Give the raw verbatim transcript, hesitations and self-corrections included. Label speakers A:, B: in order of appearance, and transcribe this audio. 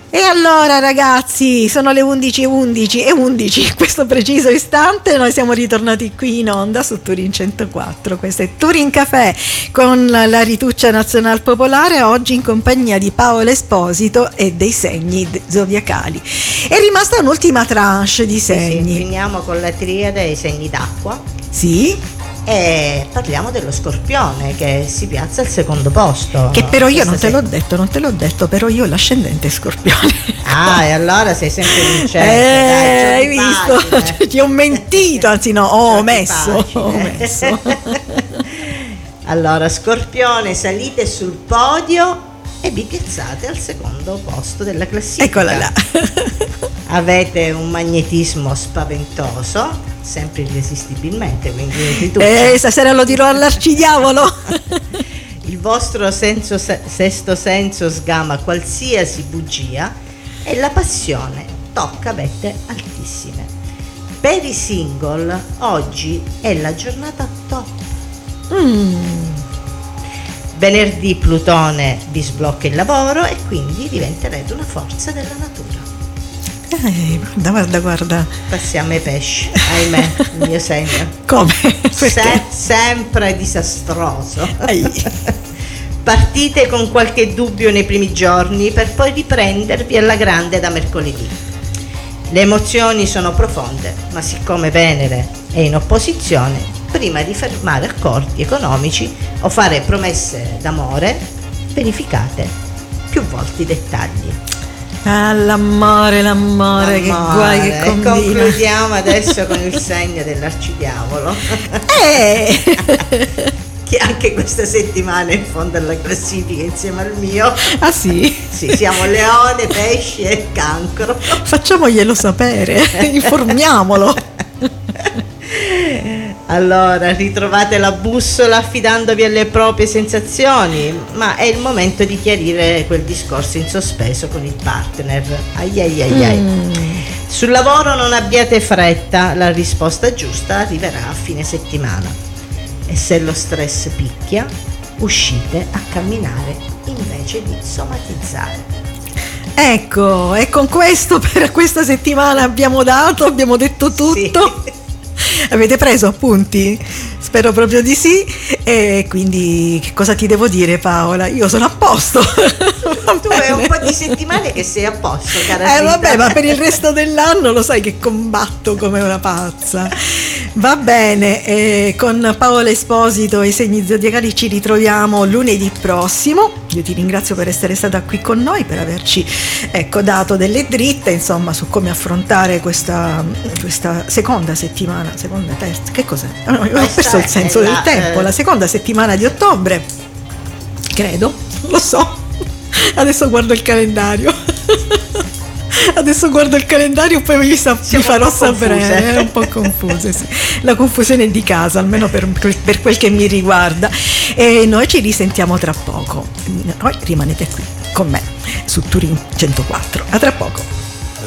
A: E allora ragazzi, sono le undici e undici e undici in questo preciso istante, noi siamo ritornati qui in onda su Turin centoquattro. Questo è Turin Café con la rituccia nazional popolare, oggi in compagnia di Paola Esposito e dei segni zodiacali. È rimasta un'ultima tranche di segni.
B: Sì, finiamo con la triade dei segni d'acqua.
A: Sì.
B: E parliamo dello Scorpione che si piazza al secondo posto.
A: Che però io non te l'ho detto, non te l'ho detto, però io ho l'ascendente Scorpione.
B: Ah, e allora sei sempre vincente.
A: Eh,
B: dai,
A: hai visto?
B: facile.
A: Ti ho mentito, anzi no, ho omesso,
B: Facile.
A: ho omesso.
B: Allora, Scorpione, salite sul podio e vi piazzate al secondo posto della classifica.
A: Eccola là.
B: Avete un magnetismo spaventoso, sempre irresistibilmente, quindi
A: eh, stasera lo dirò all'arcidiavolo.
B: Il vostro senso, sesto senso sgama qualsiasi bugia e la passione tocca vette altissime. Per i single oggi è la giornata top.
A: Mm.
B: Venerdì Plutone vi sblocca il lavoro e quindi diventerete una forza della natura.
A: Eh, guarda, guarda, guarda.
B: Passiamo ai pesci, ahimè, il mio segno.
A: Come?
B: Se- sempre disastroso.
A: Ai.
B: Partite con qualche dubbio nei primi giorni per poi riprendervi alla grande da mercoledì. Le emozioni sono profonde, ma siccome Venere è in opposizione, prima di firmare accordi economici o fare promesse d'amore, verificate più volte i dettagli.
A: Ah, l'amore, l'amore, che guai che combina.
B: E concludiamo adesso con il segno dell'arcidiavolo.
A: Eh!
B: Che anche questa settimana è in fondo alla classifica insieme al mio.
A: Ah sì?
B: Sì, siamo Leone, Pesci e Cancro.
A: Facciamoglielo sapere, informiamolo.
B: Allora, ritrovate la bussola affidandovi alle proprie sensazioni, ma è il momento di chiarire quel discorso in sospeso con il partner. Ai ai ai ai. Mm. Sul lavoro non abbiate fretta, la risposta giusta arriverà a fine settimana. E se lo stress picchia, uscite a camminare invece di somatizzare.
A: Ecco, e con questo per questa settimana abbiamo dato, abbiamo detto tutto. Sì. Avete preso appunti? Spero proprio di sì. E quindi che cosa ti devo dire, Paola? Io sono a posto.
B: Tu hai un po' di settimane che sei a posto, cara.
A: Eh vabbè, ma per il resto dell'anno lo sai che combatto come una pazza. Va bene, eh, con Paola Esposito e i segni zodiacali ci ritroviamo lunedì prossimo. Io ti ringrazio per essere stata qui con noi, per averci ecco dato delle dritte insomma su come affrontare questa, questa seconda settimana, seconda, terza, che cos'è? No, io ho perso il senso del tempo, la seconda settimana di ottobre, credo, lo so. Adesso guardo il calendario. Adesso guardo il calendario e poi vi, sa- vi farò sapere. È un po' confuse, sì. La confusione è di casa, almeno per, per quel che mi riguarda. E noi ci risentiamo tra poco. Poi rimanete qui con me su Turin centoquattro. A tra poco.